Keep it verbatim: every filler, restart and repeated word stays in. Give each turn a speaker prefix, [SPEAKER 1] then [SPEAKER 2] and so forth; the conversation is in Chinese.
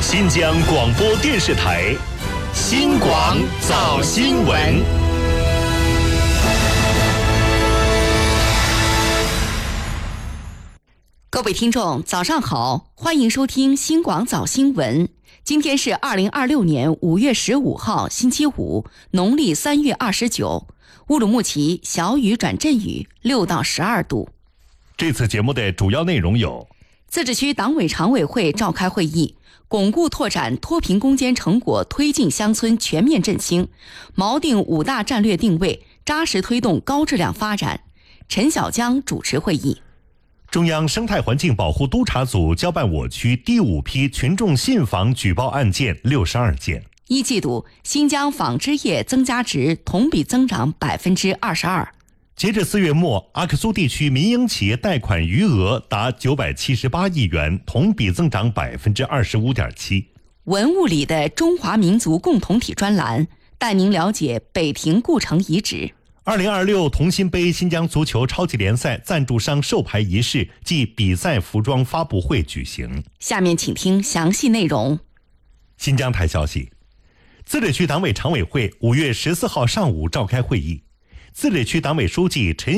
[SPEAKER 1] 新疆广播电视台新广早新闻。
[SPEAKER 2] 各位听众早上好，欢迎收听新广早新闻。今天是二零二六年五月十五号星期五，农历三月二十九，乌鲁木齐小雨转阵雨，六到十二度。
[SPEAKER 1] 这次节目的主要内容有：
[SPEAKER 2] 自治区党委常委会召开会议，巩固拓展脱贫攻坚成果，推进乡村全面振兴，锚定五大战略定位，扎实推动高质量发展。陈小江主持会议。
[SPEAKER 1] 中央生态环境保护督察组交办我区第五批群众信访举报案件六十二件。
[SPEAKER 2] 一季度，新疆纺织业增加值同比增长百分之二十二。
[SPEAKER 1] 截至四月末，阿克苏地区民营企业贷款余额达九百七十八亿元，同比增长百分之二十五点七。
[SPEAKER 2] 文物里的中华民族共同体专栏带您了解北庭故城遗址。
[SPEAKER 1] 二零二六同心杯新疆足球超级联赛赞助商授牌仪式暨比赛服装发布会举行。
[SPEAKER 2] 下面请听详细内容。
[SPEAKER 1] 新疆台消息，自治区党委常委会五月十四号上午召开会议，自治区党委书记陈